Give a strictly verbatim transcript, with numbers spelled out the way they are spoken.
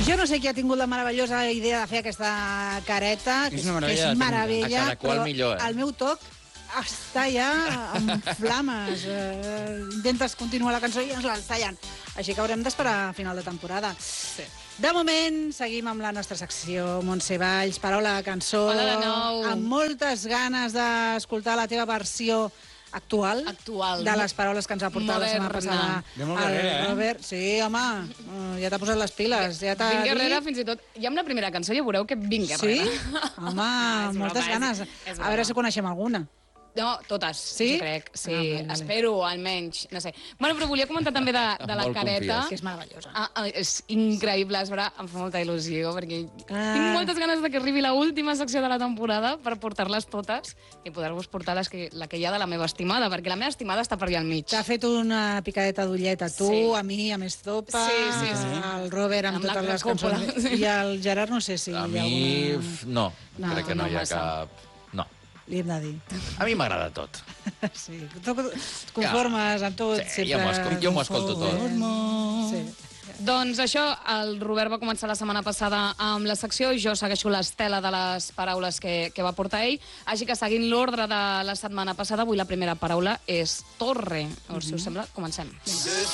Jo no sé qui ha tingut la meravellosa idea de fer aquesta careta, que és, que és meravella, a cada qual però millor, eh? el meu toc està ja amb flames. Eh, intentes continuar la cançó i ens l'està tallant. Així que haurem d'esperar a final de temporada. Sí. De moment, seguim amb la nostra secció. Montse Valls, paraula de cançó. Hola de nou. Amb moltes ganes d'escoltar la teva versió actual, actual de les paraules que ens ha portat la setmana passada. De molt guerrera, eh? Robert. Sí, home, ja t'ha posat les piles. Ja t'ha Vinc guerrera, dit... fins i tot. Ja amb la primera cançó ja veureu que vinc guerrera. Sí? Home, És moltes broma, ganes. és- és A veure broma. si coneixem alguna. No, totes, Sí? jo crec. Sí, Ah, vale, vale. espero, almenys. No sé. Bueno, però volia comentar també de, de la Molt careta. confies. Que és meravellosa. Ah, ah, és increïble, és vera, em fa molta il·lusió, perquè Ah. tinc moltes ganes de que arribi la última secció de la temporada per portar-les totes i poder-vos portar les que, la que hi ha de la meva estimada, perquè la meva estimada està per allà al mig. T'ha fet una picadeta d'ullet a tu, Sí. a mi, a més topa, Sí, sí, sí. el Robert amb, Amb la totes les còpula. cançons. I el Gerard no sé si A hi ha mi, alguna... f- no, No, crec que no, no hi ha massa. cap... No. Li hem de dir. A mi m'agrada tot. Sí, tu et conformes amb tot. Sí, sempre jo m'ho escol- jo m'ho escolto tot. Sí. Doncs això, el Robert va començar la setmana passada amb la secció, jo segueixo l'estela de les paraules que, que va portar ell, així que seguint l'ordre de la setmana passada, avui la primera paraula és torre. O, si us sembla, comencem. Vinga.